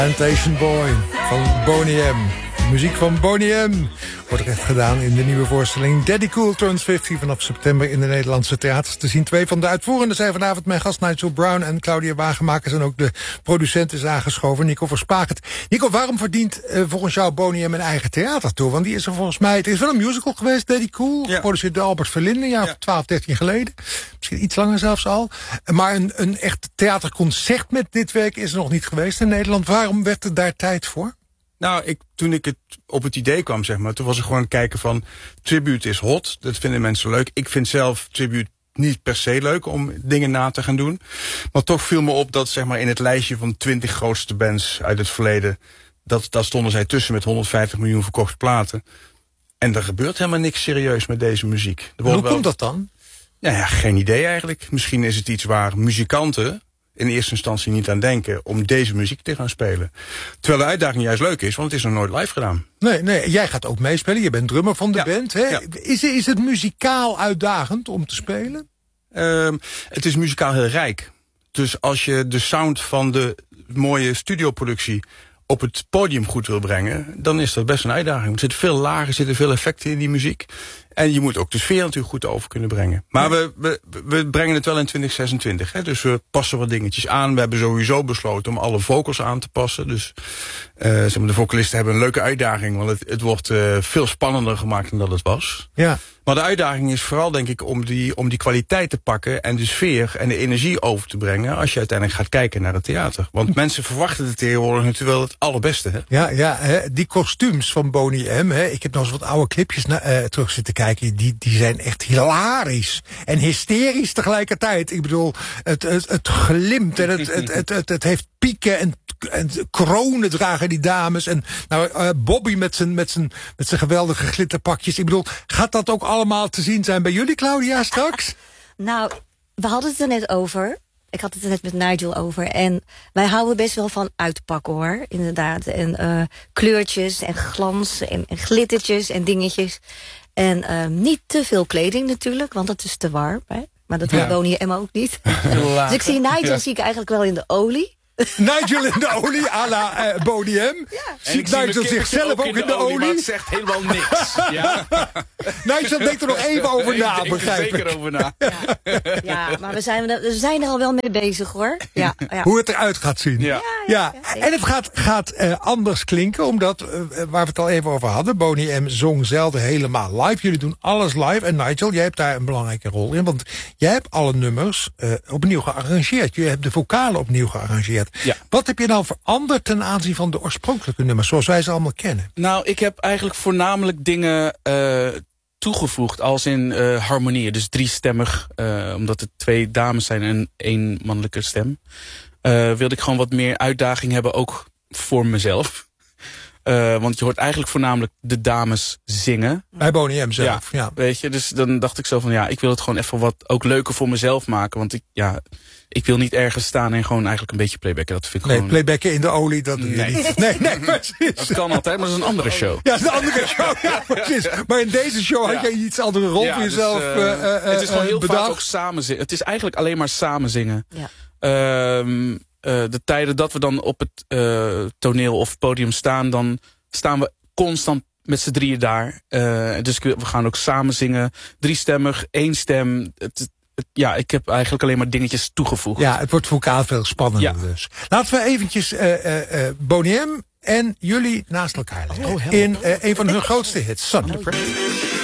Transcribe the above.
Plantation Boy van Boney M. Muziek van Boney M. Wordt echt gedaan in de nieuwe voorstelling Daddy Cool Turns 50 vanaf september in de Nederlandse theaters te zien. 2 van de uitvoerenden zijn vanavond mijn gast Nigel Brown en Claudia Wagemakers. En ook de producent is aangeschoven, Nico Verspakert. Nico, waarom verdient volgens jou Boney M een eigen theater toe? Want die is er volgens mij, het is wel een musical geweest, Daddy Cool. Ja. Geproduceerd door Albert Verlinde, een jaar of 12, 13 geleden. Misschien iets langer zelfs al. Maar een echt theaterconcert met dit werk is er nog niet geweest in Nederland. Waarom werd er daar tijd voor? Nou, toen ik op het idee kwam, zeg maar, toen was ik gewoon kijken van, tribute is hot, dat vinden mensen leuk. Ik vind zelf tribute niet per se leuk om dingen na te gaan doen. Maar toch viel me op dat, zeg maar, in het lijstje van 20 grootste bands uit het verleden, daar stonden zij tussen met 150 miljoen verkochte platen. En er gebeurt helemaal niks serieus met deze muziek. Hoe komt dat dan? Nou ja, geen idee eigenlijk. Misschien is het iets waar muzikanten in eerste instantie niet aan denken om deze muziek te gaan spelen. Terwijl de uitdaging juist leuk is, want het is nog nooit live gedaan. Nee, jij gaat ook meespelen. Je bent drummer van de band. Hè? Ja. Is het muzikaal uitdagend om te spelen? Het is muzikaal heel rijk. Dus als je de sound van de mooie studioproductie op het podium goed wil brengen, dan is dat best een uitdaging. Er zitten veel lagen, er zitten veel effecten in die muziek. En je moet ook de sfeer natuurlijk goed over kunnen brengen. Maar we brengen het wel in 2026. Hè? Dus we passen wat dingetjes aan. We hebben sowieso besloten om alle vocals aan te passen. Dus zeg maar, de vocalisten hebben een leuke uitdaging. Want het wordt veel spannender gemaakt dan dat het was. Ja. Maar de uitdaging is vooral, denk ik, om die kwaliteit te pakken en de sfeer en de energie over te brengen als je uiteindelijk gaat kijken naar het theater. Want mensen verwachten het tegenwoordig natuurlijk wel het allerbeste. Hè? Ja, die kostuums van Boney M. Hè? Ik heb nog eens wat oude clipjes terug zitten kijken. Die zijn echt hilarisch en hysterisch tegelijkertijd. Ik bedoel, het glimt en het heeft pieken en kronen dragen die dames. En nou, Bobby met zijn geweldige glitterpakjes. Ik bedoel, gaat dat ook allemaal te zien zijn bij jullie, Claudia, straks? Nou, we hadden het er net over. Ik had het er net met Nigel over. En wij houden best wel van uitpakken, hoor. Inderdaad. En kleurtjes en glans en glittertjes en dingetjes. En niet te veel kleding natuurlijk, want dat is te warm. Hè? Maar dat wil Boney M ook niet. Dus ik zie Nigel zie ik eigenlijk wel in de olie. Nigel in de olie, à la Boney M. Ja. Ziet Nigel zichzelf ook in de olie? Maar het zegt helemaal niks. Ja. Nigel denkt er nog even over na, begrijp ik. Zeker over na. Ja, maar we zijn er al wel mee bezig, hoor. Ja. Hoe het eruit gaat zien. Ja. En het gaat anders klinken, omdat, waar we het al even over hadden, Boney M zong zelden helemaal live. Jullie doen alles live. En Nigel, jij hebt daar een belangrijke rol in, want jij hebt alle nummers opnieuw gearrangeerd. Je hebt de vocalen opnieuw gearrangeerd. Ja. Wat heb je nou veranderd ten aanzien van de oorspronkelijke nummers, zoals wij ze allemaal kennen? Nou, ik heb eigenlijk voornamelijk dingen toegevoegd, als in harmonieën. Dus 3-stemmig, omdat het 2 dames zijn en 1 mannelijke stem. Wilde ik gewoon wat meer uitdaging hebben, ook voor mezelf. Want je hoort eigenlijk voornamelijk de dames zingen. Bij Boney M zelf, ja. Weet je, dus dan dacht ik zo van, ik wil het gewoon even wat ook leuker voor mezelf maken. Want ik wil niet ergens staan en gewoon eigenlijk een beetje playbacken. Dat vind ik gewoon... playbacken in de olie, dat doe je niet. Nee, precies. Dat kan altijd, maar dat is een andere show. Ja, dat is een andere show, ja, precies. Maar in deze show had jij iets andere rol voor jezelf het is gewoon heel vaak ook samen zingen. Het is eigenlijk alleen maar samen zingen. Ja. De tijden dat we dan op het toneel of podium staan, dan staan we constant met z'n drieën daar. Dus we gaan ook samen zingen. 3-stemmig, 1 stem. Ik heb eigenlijk alleen maar dingetjes toegevoegd. Ja, het wordt vocaal veel spannender dus. Laten we eventjes Boney M en jullie naast elkaar leggen. In een van hun grootste hits, Sun.